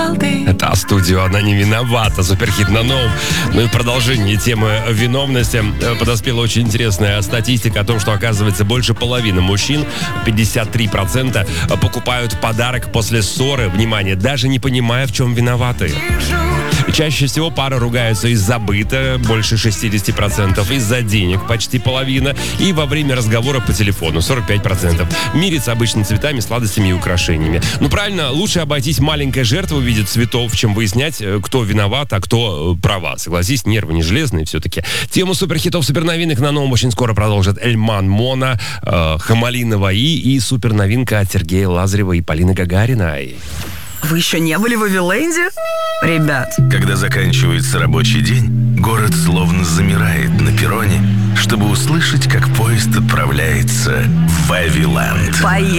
Это студию «Она не виновата». Суперхит на новом. Ну и в продолжении темы виновности подоспела очень интересная статистика о том, что, оказывается, больше половины мужчин, 53%, покупают подарок после ссоры, внимание, даже не понимая, в чем виноваты. Чаще всего пары ругаются из-за быта, больше 60%, из-за денег, почти половина, и во время разговора по телефону, 45%. Мирятся обычно цветами, сладостями и украшениями. Ну, правильно, лучше обойтись маленькой жертвой в виде цветов, чем выяснять, кто виноват, а кто права. Согласись, нервы не железные все-таки. Тему суперхитов, суперновинок на новом очень скоро продолжат Эльман Мона, Хамалина Ваи и суперновинка от Сергея Лазарева и Полины Гагариной. Вы еще не были в Вавиленде? Ребят. Когда заканчивается рабочий день, город словно замирает на перроне, чтобы услышать, как поезд отправляется в Вавиленд.